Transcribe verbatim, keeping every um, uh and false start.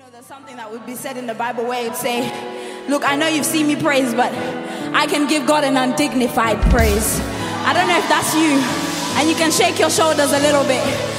know, there's something that would be said in the Bible where it'd say, look, I know you've seen me praise, but I can give God an undignified praise. I don't know if that's you, and you can shake your shoulders a little bit.